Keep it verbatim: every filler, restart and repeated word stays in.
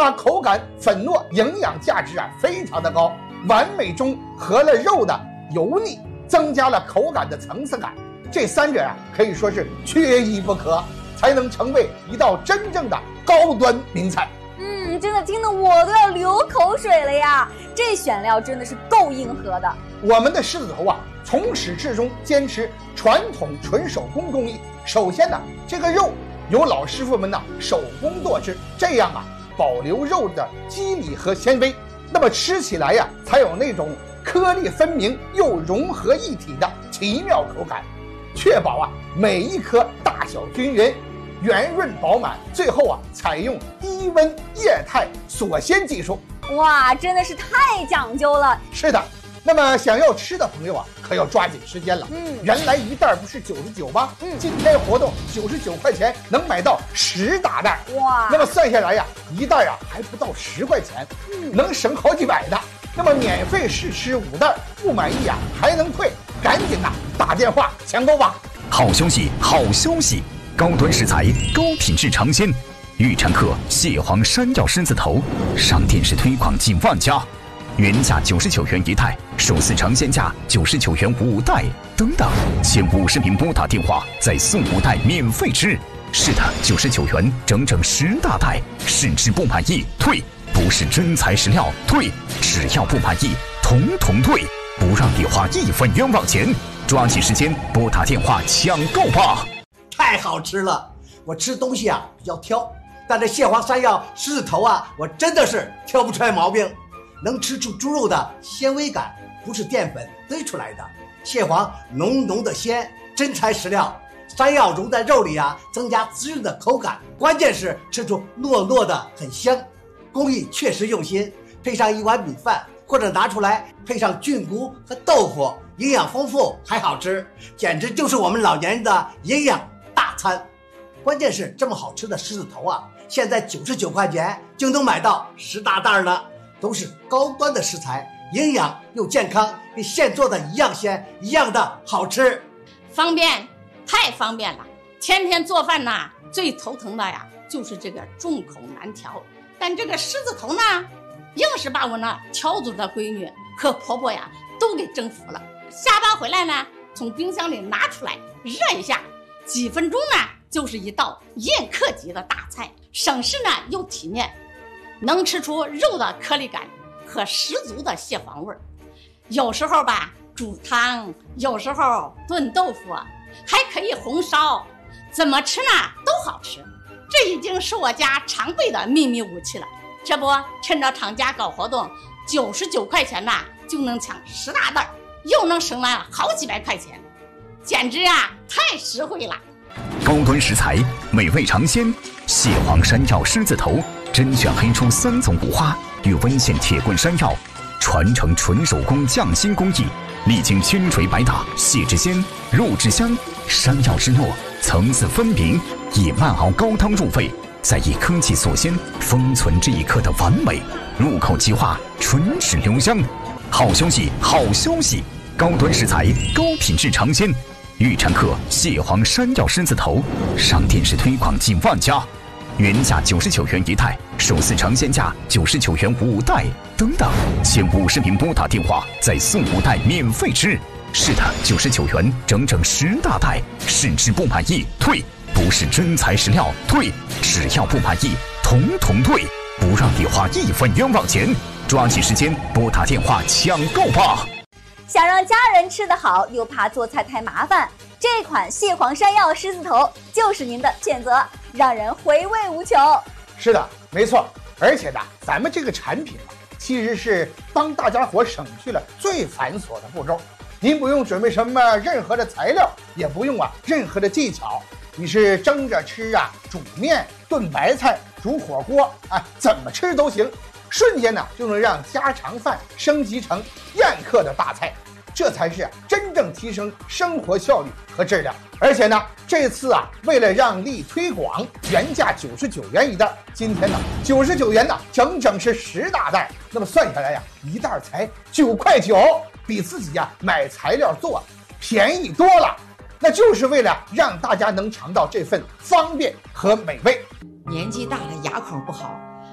它口感粉糯，营养价值啊非常的高，完美中和了肉的油腻，增加了口感的层次感。这三者啊可以说是缺一不可，才能成为一道真正的高端名菜。 嗯，真的听得我都要流口水了呀！这选料真的是够硬核的。 我们的狮子头啊，从始至终坚持传统纯手工工艺。首先呢，这个肉由老师傅们呢手工剁制，这样啊保留肉的肌理和纤维，那么吃起来呀、啊、才有那种颗粒分明又融合一体的奇妙口感，确保啊每一颗大小均匀，圆润饱满。最后啊采用低温液态锁鲜技术。 哇，真的是太讲究了。 是的，那么想要吃的朋友啊，可要抓紧时间了。 嗯， 原来一袋不是九十九吗？嗯，今天活动九十九块钱能买到十大袋。 哇， 那么算下来呀，一袋啊还不到十块钱，嗯，能省好几百的。那么免费试吃五袋，不满意啊还能退，赶紧呐打电话抢购吧！ 好消息，好消息！高端食材，高品质尝鲜。预产客蟹黄山药狮子头，上电视推广近万家，原价九十九元一袋，首次尝鲜价九十九元五袋，等等，前五十名拨打电话再送五袋免费吃。是的，九十九元整整十大袋，试吃不满意退，不是真材实料退，只要不满意统统退，不让你花一分冤枉钱。抓紧时间拨打电话抢购吧！ 太好吃了！我吃东西啊比较挑，但这蟹黄山药狮子头啊，我真的是挑不出来毛病，能吃出猪肉的纤维感，不是淀粉堆出来的。蟹黄浓浓的鲜，真材实料。山药融在肉里啊，增加滋润的口感，关键是吃出糯糯的很香。工艺确实用心，配上一碗米饭，或者拿出来配上菌菇和豆腐，营养丰富还好吃，简直就是我们老年人的营养大餐。关键是这么好吃的狮子头啊，现在九十九块钱就能买到十大袋呢，都是高端的食材，营养又健康，跟现做的一样鲜，一样的好吃， 方便，太方便了。天天做饭呐，最头疼的呀就是这个众口难调，但这个狮子头呢，硬是把我那条族的闺女和婆婆呀都给征服了。下班回来呢，从冰箱里拿出来热一下，几分钟呢就是一道宴客级的大菜，省事呢又体面，能吃出肉的颗粒感和十足的蟹黄味儿。有时候吧煮汤，有时候炖豆腐，还可以红烧，怎么吃呢都好吃。这已经是我家常备的秘密武器了。这不趁着厂家搞活动，九十九块钱呐就能抢十大袋，又能省了好几百块钱，简直啊太实惠了。 高端食材，美味尝鲜，蟹黄山药狮子头，甄选黑出三种五花与温县铁棍山药，传承纯手工匠心工艺，历经千锤百打，蟹之鲜，肉之香，山药之糯，层次分明，以慢熬高汤入味，再以科技锁鲜，封存这一刻的完美，入口即化，唇齿留香。好消息，好消息！高端食材，高品质尝鲜。预产客蟹黄山药狮子头，上电视推广近万家，原价九十九元一袋，首次尝鲜价九十九元五袋，等等，前五十名拨打电话再送五袋免费吃。是的，九十九元整整十大袋，试吃不满意退，不是真材实料退，只要不满意统统退，不让你花一分冤枉钱。抓紧时间拨打电话抢购吧！ 想让家人吃得好，又怕做菜太麻烦，这款蟹黄山药狮子头就是您的选择，让人回味无穷。 是的，没错。而且呢，咱们这个产品啊，其实是帮大家伙省去了最繁琐的步骤。您不用准备什么任何的材料，也不用啊任何的技巧，你是蒸着吃啊，煮面、炖白菜、煮火锅啊，怎么吃都行。瞬间呢就能让家常饭升级成宴客的大菜，这才是真正提升生活效率和质量。而且呢，这次啊，为了让利推广，原价九十九元一袋，今天呢九十九元呢，整整是十大袋。那么算下来呀，一袋才九块九，比自己呀买材料做便宜多了。那就是为了让大家能尝到这份方便和美味。 年纪大了牙口不好，